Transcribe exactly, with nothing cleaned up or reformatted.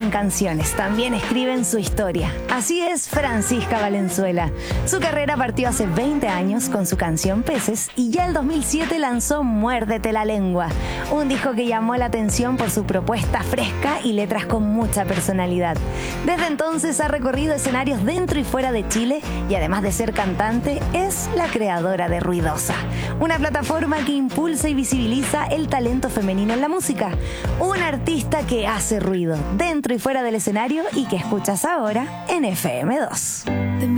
hacen canciones, también escriben su historia. Así es Francisca Valenzuela. Su carrera partió hace veinte años con su canción Peces y ya el dos mil siete lanzó Muérdete la lengua, un disco que llamó la atención por su propuesta fresca y letras con mucha personalidad. Desde entonces ha recorrido escenarios dentro y fuera de Chile y además de ser cantante, es la creadora de Ruidosa, una plataforma que impulsa y visibiliza el talento femenino en la música. Un artista que hace ruido dentro y fuera del escenario y que escuchas ahora en F M dos.